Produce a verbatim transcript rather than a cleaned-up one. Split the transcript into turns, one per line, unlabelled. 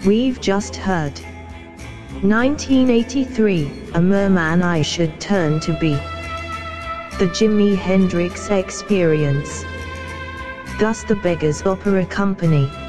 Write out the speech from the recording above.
We've just heard nineteen eighty-three, A Merman I Should Turn to Be. The Jimi Hendrix Experience. Gus the Beggars Opera Company.